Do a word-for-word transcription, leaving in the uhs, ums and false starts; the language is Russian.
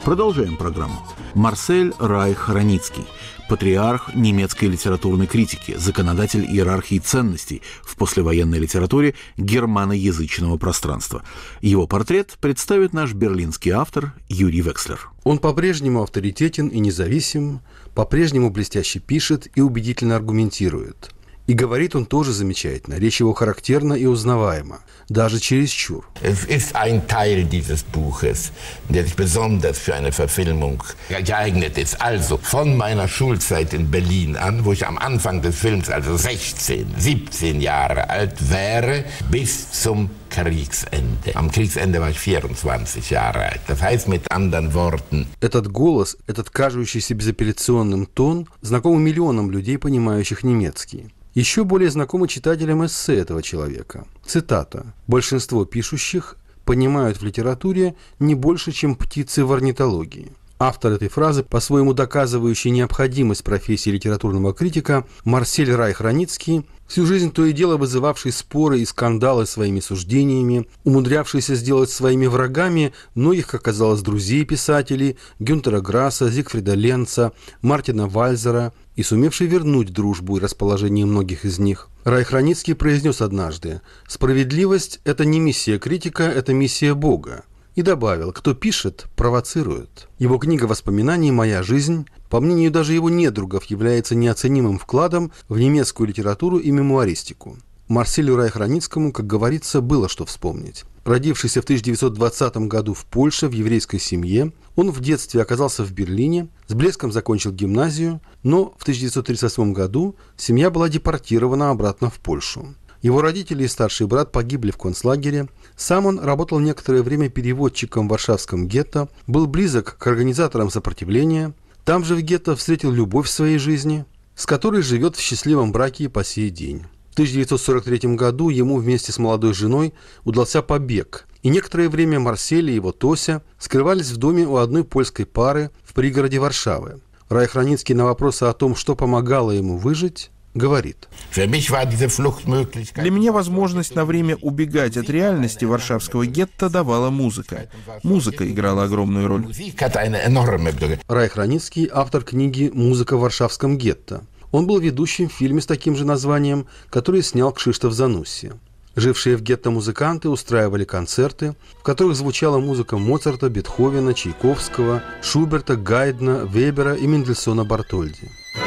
Продолжаем программу. Марсель Райх-Раницкий, патриарх немецкой литературной критики, законодатель иерархии ценностей в послевоенной литературе германоязычного пространства. Его портрет представит наш берлинский автор Юрий Векслер. Он по-прежнему авторитетен и независим, по-прежнему блестяще пишет и убедительно аргументирует. И говорит он тоже замечательно, речь его характерна и узнаваема, даже чересчур. Es ist ein Teil dieses Buches, der sich besonders für eine Verfilmung geeignet ist. Also von meiner Schulzeit in Berlin an, wo ich am Anfang des Films also sechzehn, siebzehn Jahre alt wäre, bis zum Kriegsende. Am Kriegsende war ich vierundzwanzig Jahre alt. Das heißt mit anderen Worten. Этот голос, этот кажущийся безапелляционным тон, знакомы миллионам людей, понимающих немецкий. Еще более знакомы читателям эссе этого человека. Цитата. «Большинство пишущих понимают в литературе не больше, чем птицы в орнитологии». Автор этой фразы, по-своему доказывающий необходимость профессии литературного критика, Марсель Райх-Раницкий, всю жизнь то и дело вызывавший споры и скандалы своими суждениями, умудрявшийся сделать своими врагами многих, как казалось, друзей писателей Гюнтера Грасса, Зигфрида Ленца, Мартина Вальзера и сумевший вернуть дружбу и расположение многих из них. Райх-Раницкий произнес однажды: «Справедливость – это не миссия критика, это миссия Бога». И добавил: кто пишет, провоцирует. Его книга воспоминаний «Моя жизнь», по мнению даже его недругов, является неоценимым вкладом в немецкую литературу и мемуаристику. Марселю Райх-Раницкому, как говорится, было что вспомнить. Родившийся в тысяча девятьсот двадцатом году в Польше в еврейской семье, он в детстве оказался в Берлине, с блеском закончил гимназию, но в тысяча девятьсот тридцать восьмом году семья была депортирована обратно в Польшу. Его родители и старший брат погибли в концлагере. Сам он работал некоторое время переводчиком в Варшавском гетто, был близок к организаторам сопротивления. Там же в гетто встретил любовь в своей жизни, с которой живет в счастливом браке и по сей день. В тысяча девятьсот сорок третьем году ему вместе с молодой женой удался побег, и некоторое время Марсель и его Тося скрывались в доме у одной польской пары в пригороде Варшавы. Райх-Раницкий на вопросы о том, что помогало ему выжить, говорит: Для меня возможность на время убегать от реальности варшавского гетто давала музыка. Музыка играла огромную роль. Райх-Раницкий – автор книги «Музыка в варшавском гетто». Он был ведущим в фильме с таким же названием, который снял Кшиштоф Занусси. Жившие в гетто музыканты устраивали концерты, в которых звучала музыка Моцарта, Бетховена, Чайковского, Шуберта, Гайдна, Вебера и Мендельсона Бартольди.